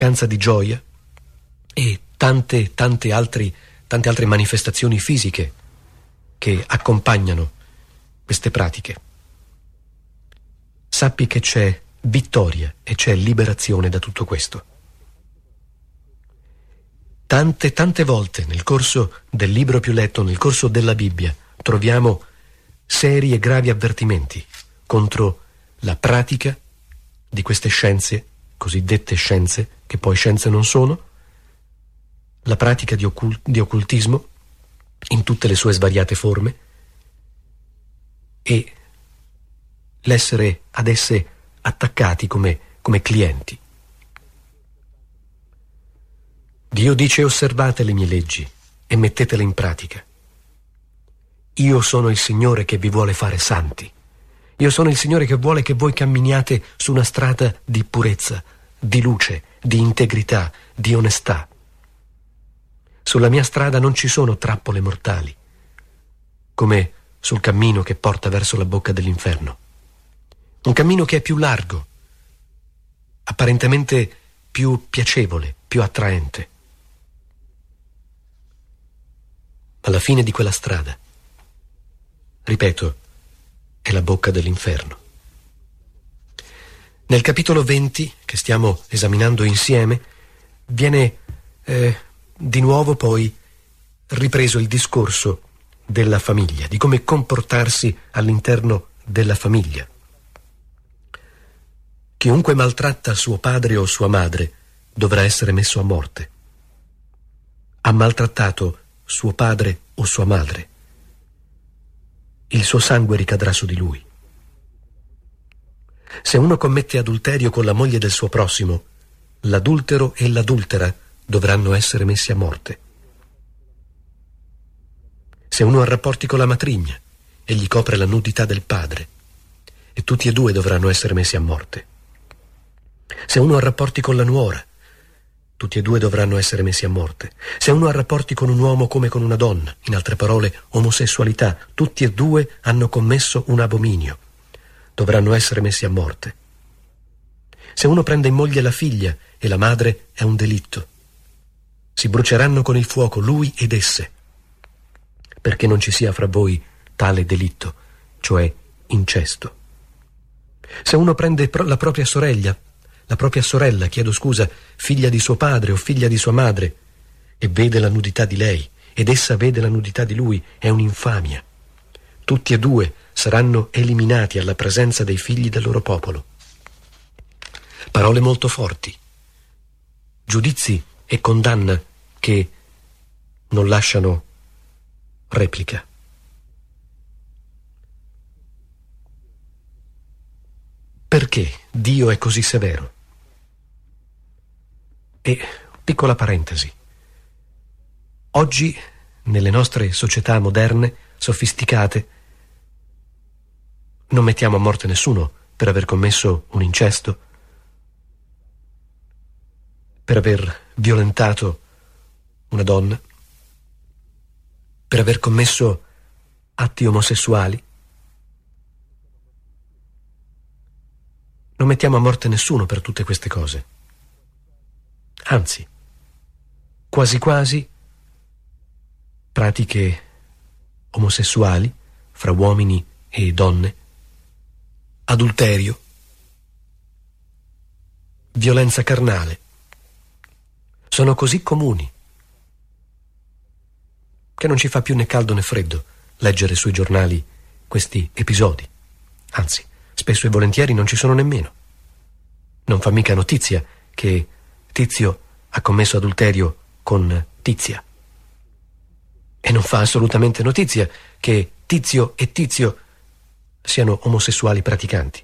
mancanza di gioia e tante altre manifestazioni fisiche che accompagnano queste pratiche. Sappi che c'è vittoria e c'è liberazione da tutto questo. Tante volte nel corso del libro più letto, nel corso della Bibbia, troviamo seri e gravi avvertimenti contro la pratica di queste scienze, cosiddette scienze, che poi scienze non sono, la pratica di occultismo in tutte le sue svariate forme e l'essere ad esse attaccati come clienti. Dio dice: osservate le mie leggi e mettetele in pratica. Io sono il Signore che vi vuole fare santi. Io sono il Signore che vuole che voi camminiate su una strada di purezza, di luce, di integrità, di onestà. Sulla mia strada non ci sono trappole mortali, come sul cammino che porta verso la bocca dell'inferno. Un cammino che è più largo, apparentemente più piacevole, più attraente. Alla fine di quella strada, ripeto, è la bocca dell'inferno. Nel capitolo 20, che stiamo esaminando insieme, viene di nuovo poi ripreso il discorso della famiglia, di come comportarsi all'interno della famiglia. Chiunque maltratta suo padre o sua madre dovrà essere messo a morte. Ha maltrattato suo padre o sua madre. Il suo sangue ricadrà su di lui. Se uno commette adulterio con la moglie del suo prossimo, l'adultero e l'adultera dovranno essere messi a morte. Se uno ha rapporti con la matrigna e gli copre la nudità del padre, e tutti e due dovranno essere messi a morte. Se uno ha rapporti con la nuora, tutti e due dovranno essere messi a morte. Se uno ha rapporti con un uomo come con una donna, in altre parole, omosessualità, tutti e due hanno commesso un abominio. Dovranno essere messi a morte. Se uno prende in moglie la figlia e la madre, è un delitto. Si bruceranno con il fuoco lui ed esse, perché non ci sia fra voi tale delitto, cioè incesto. Se uno prende la propria sorella, figlia di suo padre o figlia di sua madre, e vede la nudità di lei, ed essa vede la nudità di lui, è un'infamia. Tutti e due saranno eliminati alla presenza dei figli del loro popolo. Parole molto forti, giudizi e condanna che non lasciano replica. Perché Dio è così severo? E piccola parentesi. Oggi, nelle nostre società moderne, sofisticate, non mettiamo a morte nessuno per aver commesso un incesto, per aver violentato una donna, per aver commesso atti omosessuali. Non mettiamo a morte nessuno per tutte queste cose. Anzi, quasi quasi pratiche omosessuali fra uomini e donne, adulterio, violenza carnale, sono così comuni che non ci fa più né caldo né freddo leggere sui giornali questi episodi. Anzi, spesso e volentieri non ci sono nemmeno. Non fa mica notizia che Tizio ha commesso adulterio con Tizia. E non fa assolutamente notizia che Tizio e Tizio siano omosessuali praticanti.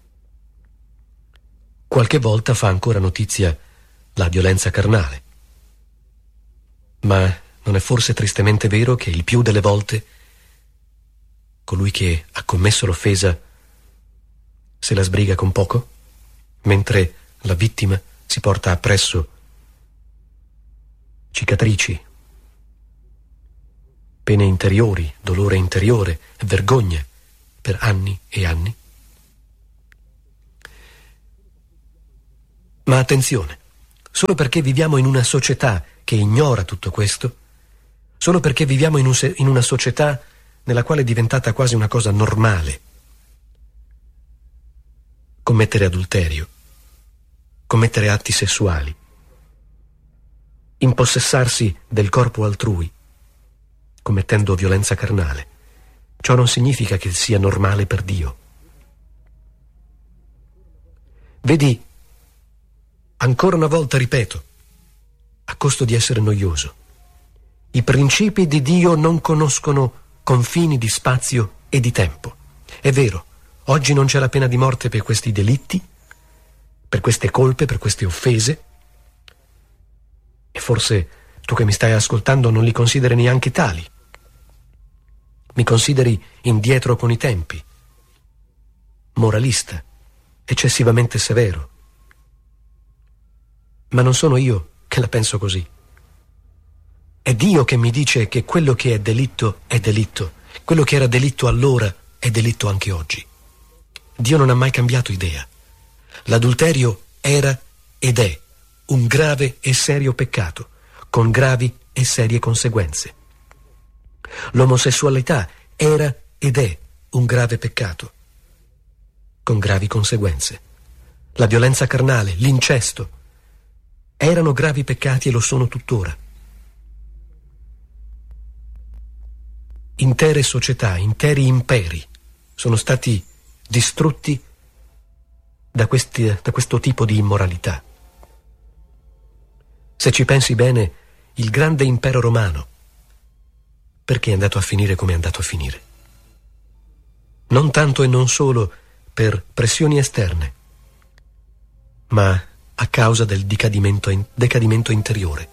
Qualche volta fa ancora notizia la violenza carnale. Ma non è forse tristemente vero che il più delle volte colui che ha commesso l'offesa se la sbriga con poco, mentre la vittima si porta appresso cicatrici, pene interiori, dolore interiore, vergogna per anni e anni? Ma attenzione, solo perché viviamo in una società che ignora tutto questo, solo perché viviamo in una società nella quale è diventata quasi una cosa normale commettere adulterio, commettere atti sessuali, impossessarsi del corpo altrui, commettendo violenza carnale. Ciò non significa che sia normale per Dio. Vedi, ancora una volta ripeto, a costo di essere noioso, i principi di Dio non conoscono confini di spazio e di tempo. È vero, oggi non c'è la pena di morte per questi delitti, per queste colpe, per queste offese, e forse tu che mi stai ascoltando non li consideri neanche tali. Mi consideri indietro con i tempi, moralista, eccessivamente severo. Ma non sono io che la penso così. È Dio che mi dice che quello che è delitto, quello che era delitto allora è delitto anche oggi. Dio non ha mai cambiato idea. L'adulterio era ed è un grave e serio peccato, con gravi e serie conseguenze. L'omosessualità era ed è un grave peccato, con gravi conseguenze. La violenza carnale, l'incesto, erano gravi peccati e lo sono tuttora. Intere società, interi imperi sono stati distrutti da questo tipo di immoralità. Se ci pensi bene, il grande impero romano, perché è andato a finire come è andato a finire? Non tanto e non solo per pressioni esterne, ma a causa del decadimento interiore.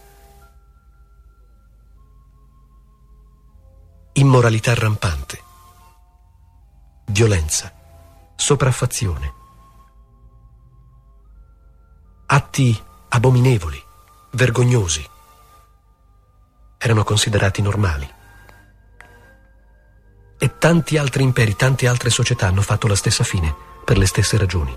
Immoralità rampante, violenza, sopraffazione, atti abominevoli, vergognosi, erano considerati normali. E tanti altri imperi, tante altre società hanno fatto la stessa fine per le stesse ragioni.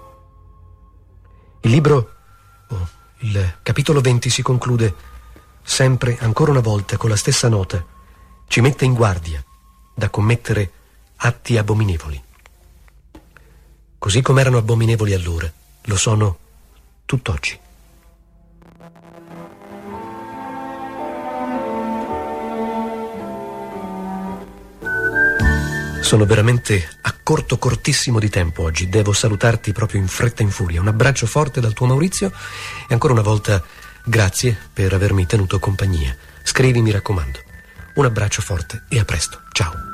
Il capitolo 20 si conclude sempre, ancora una volta, con la stessa nota. Ci mette in guardia da commettere atti abominevoli. Così come erano abominevoli allora, lo sono tutt'oggi. Sono veramente a cortissimo di tempo oggi. Devo salutarti proprio in fretta e in furia. Un abbraccio forte dal tuo Maurizio e ancora una volta grazie per avermi tenuto compagnia. Scrivi, mi raccomando. Un abbraccio forte e a presto. Ciao.